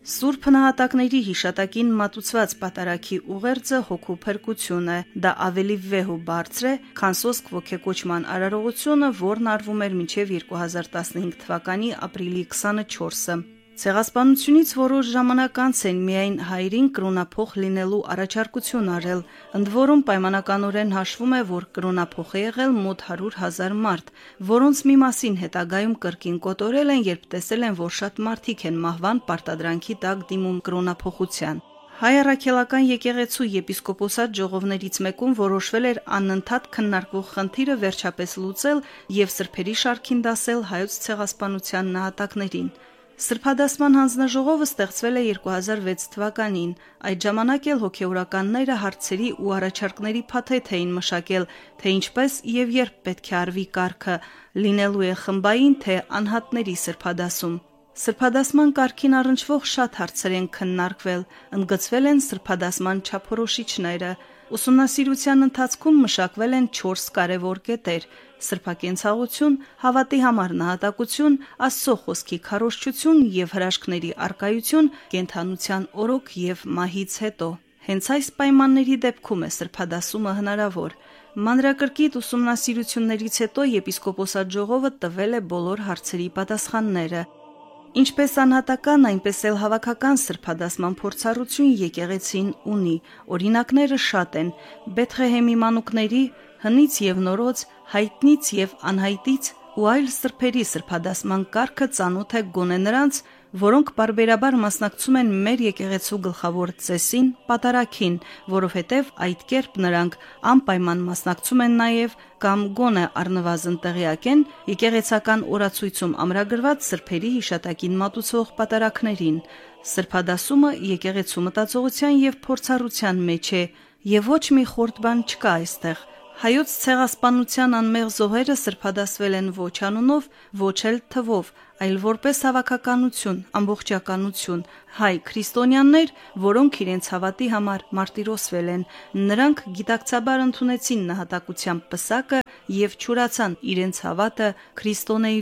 Սուրբ նահատակների հիշատակին մատուցված պատարագի ուղերձը հոգու փրկություն է, դա ավելի վեհ ու բարձր է, քան սոսկ ոգեկոչման արարողությունը, որն արվում էր մինչև 2015 թվականի ապրիլի 24-ը։ Ցեղասպանությունից որոշ ժամանակ անց են միայն հայրին կրոնափոխ լինելու առաջարկություն արել, ընդ որում պայմանականորեն հաշվում է, որ կրոնափոխ է եղել մոտ 100,000 մարդ, որոնց մի մասին հետագայում կրկին կոտորել են, երբ տեսել են, որ շատ մարդիկ են մահվան պարտադրանքի տակ դիմում կրոնափոխության։ Հայ առաքելական եկեղեցու եպիսկոպոսատ ժողովներից մեկում որոշվել էր անընդհատ քննարկվող խնդիրը վերջապես լուծել եւ սրբերի շարքին դասել հայոց ցեղասպանության նահատակներին։ Սրբադասման հանձնաժողովը ստեղծվել է 2006 թվականին, այդ ժամանակ էլ հոգեորականները հարցերի ու առաջարկների փաթեթ էին մշակել, թե ինչպես եւ երբ պետք է արվի կարգը, լինելու է խմբային թե անհատների սրբադասում։ Սրբադասման կարգին առնչվող շատ հարցեր են քննարկվել, ընդգծվել են սրբադասման չափորոշիչները։ Ուսումնասիրության ընթացքում մշակվել են 4 կարևոր կետեր՝ սրբակենցաղություն, հավատի համար նահատակություն, Աստծո խոսքի քարոզչություն եւ հրաշքների առկայություն, կենդանության օրոք եւ մահից հետո։ Հենց այս պայմանների դեպքում է սրբադասումը հնարավոր։ Մանրակրկիտ ուսումնասիրություններից հետո եպիսկոպոսատ ժողովը տվել է բոլոր հարցերի պատասխանները։ Ինչպես անհատական, այնպես էլ հավաքական սրբադասման փորձառություն եկեղեցին ունի, օրինակները շատ են՝ Բեթղեհեմի մանուկների, հնից եւ նորոց, հայտնից եւ անհայտից ու այլ սրբերի սրբադասման կարգը ծանոթ է գոնե նրանց, որոնք պարբերաբար մասնակցում են մեր եկեղեցու գլխավոր ծեսին, պատարագին, որովհետև այդ կերպ նրանք անպայման մասնակցում են նաև կամ գոնե առնվազն տեղյակ են եկեղեցական օրացույցում ամրագրված սրբերի հիշատակին մատուցող պատարագներին։ Սրբադասումը եկեղեցու մտածողության եւ փորձառության մեջ է, եւ ոչ մի խորտ բան չկա այստեղ։ Հայոց ցեղասպանության անմեղ զոհերը սրբադասվել են ոչ անունով, ոչ էլ թվով, այլ որպես հավաքականություն, ամբողջականություն, հայ քրիստոնյաներ, որոնք իրենց հավատի համար մարտիրոսվել են, նրանք գիտակցաբար ընդունեցին նահատակության պսակը եւ չուրացան իրենց հավատը քրիստոնեի